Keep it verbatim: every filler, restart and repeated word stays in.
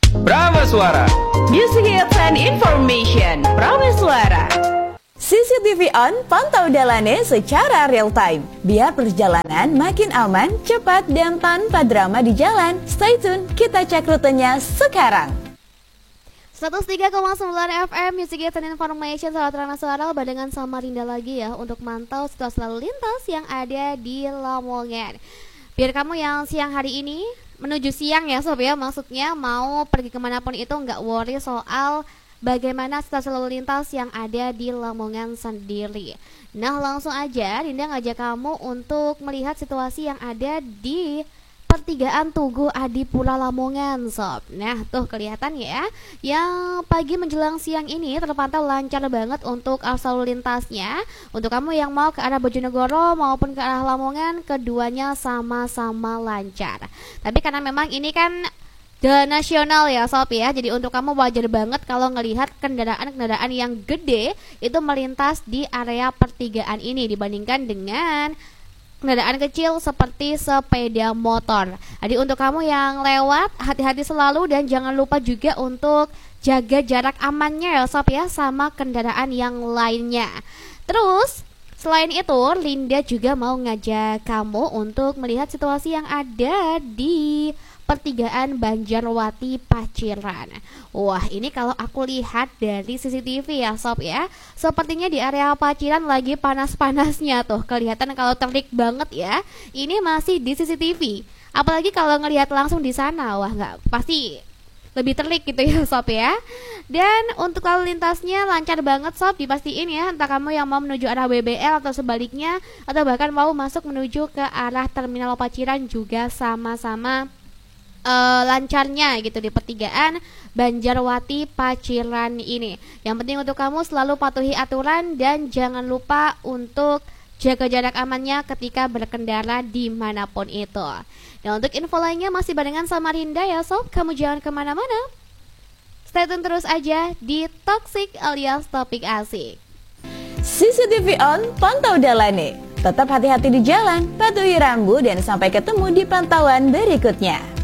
Prameswara. Music Hits and Information. Prameswara. C C T V on, pantau Dalane secara real time. Biar perjalanan makin aman, cepat, dan tanpa drama di jalan. Stay tune, kita cek rutenya sekarang. seratus tiga koma sembilan F M Music Hits and Information, sahabat Prameswara, barengan sama Rinda lagi ya untuk mantau situasi lalu lintas yang ada di Lamongan. Biar kamu yang siang hari ini menuju siang ya sob ya, maksudnya mau pergi kemanapun itu nggak worry soal bagaimana situasi lalu lintas yang ada di Lamongan sendiri. Nah langsung aja Rinda ngajak kamu untuk melihat situasi yang ada di pertigaan Tugu Adipura Lamongan sob. Nah tuh kelihatan ya, yang pagi menjelang siang ini terpantau lancar banget untuk arus lalu lintasnya. Untuk kamu yang mau ke arah Bojonegoro maupun ke arah Lamongan, keduanya sama-sama lancar. Tapi karena memang ini kan jalan nasional ya sob ya, jadi untuk kamu wajar banget kalau ngelihat kendaraan-kendaraan yang gede itu melintas di area pertigaan ini dibandingkan dengan kendaraan kecil seperti sepeda motor. Jadi untuk kamu yang lewat, hati-hati selalu dan jangan lupa juga untuk jaga jarak amannya ya sob ya sama kendaraan yang lainnya. Terus selain itu, Linda juga mau ngajak kamu untuk melihat situasi yang ada di pertigaan Banjarwati Paciran. Wah, ini kalau aku lihat dari C C T V ya sob ya, sepertinya di area Paciran lagi panas-panasnya tuh. Kelihatan kalau terik banget ya. Ini masih di C C T V. Apalagi kalau ngelihat langsung di sana, wah nggak pasti lebih terik gitu ya sob ya. Dan untuk lalu lintasnya lancar banget sob, dipastiin ya, entah kamu yang mau menuju arah W B L atau sebaliknya, atau bahkan mau masuk menuju ke arah Terminal Paciran juga sama-sama Uh, lancarnya gitu di pertigaan Banjarwati Paciran ini. Yang penting untuk kamu selalu patuhi aturan dan jangan lupa untuk jaga jarak amannya ketika berkendara dimanapun itu. Dan untuk info lainnya masih barengan sama Rinda ya sob, kamu jangan kemana-mana. Stay tune terus aja di Toxic alias Topik Asik. C C T V on, pantau Dalane. Tetap hati-hati di jalan, patuhi rambu, dan sampai ketemu di pantauan berikutnya.